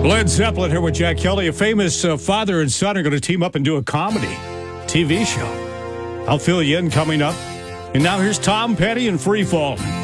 Led Zeppelin here with Jack Kelly. A famous father and son are going to team up and do a comedy TV show. I'll fill you in coming up. And now here's Tom Petty and Free Fall.